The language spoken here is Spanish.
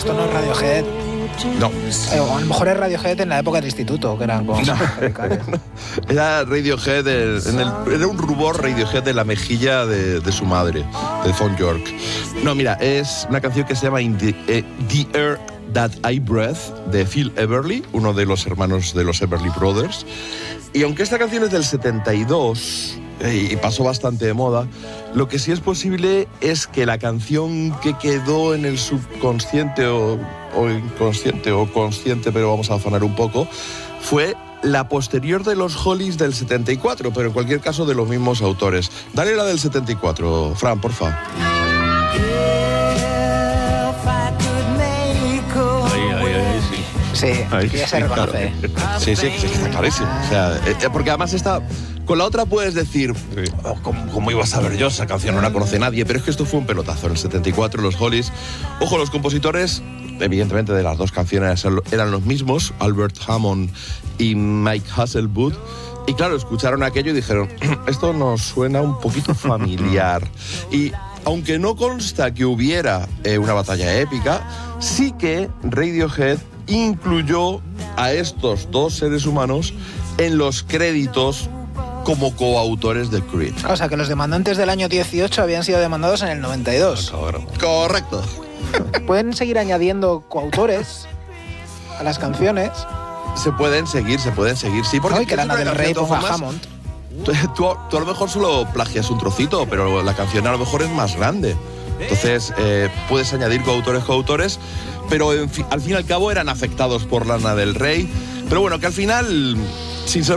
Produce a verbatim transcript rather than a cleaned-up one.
esto no es Radiohead. No. Eh, o a lo mejor es Radiohead en la época del instituto, que eran como No. radicales. Era Radiohead, el, en el, era un rubor Radiohead de la mejilla de, de su madre, de Thom Yorke. No, mira, es una canción que se llama In the, eh, The Air That I Breathe, de Phil Everly, uno de los hermanos de los Everly Brothers. Y aunque esta canción es del setenta y dos eh, y pasó bastante de moda, lo que sí es posible es que la canción que quedó en el subconsciente o, o inconsciente o consciente, pero vamos a afanar un poco, fue la posterior de los Hollies del setenta y cuatro, pero en cualquier caso de los mismos autores. Dale la del setenta y cuatro, Fran, porfa. Sí, que ya se reconoce. Claro. Sí, sí, sí, está clarísimo. O sea, eh, porque además está... Con la otra puedes decir, oh, ¿cómo, ¿cómo iba a saber yo? Esa canción no la conoce nadie. Pero es que esto fue un pelotazo en el setenta y cuatro, los Hollies. Ojo, los compositores, evidentemente, de las dos canciones eran los mismos, Albert Hammond y Mike Hasselwood. Y claro, escucharon aquello y dijeron, esto nos suena un poquito familiar. Y aunque no consta que hubiera eh, una batalla épica, sí que Radiohead incluyó a estos dos seres humanos en los créditos como coautores de Creed. O sea, que los demandantes del año dieciocho habían sido demandados en el noventa y dos. Correcto. Pueden seguir añadiendo coautores a las canciones. Se pueden seguir, se pueden seguir, sí. Porque no, y que Lana del Rey ponga Hammond. Tú, tú, tú a lo mejor solo plagias un trocito, pero la canción a lo mejor es más grande. Entonces, eh, puedes añadir coautores, coautores, pero en fi, al fin y al cabo eran afectados por Lana del Rey. Pero bueno, que al final, sin ser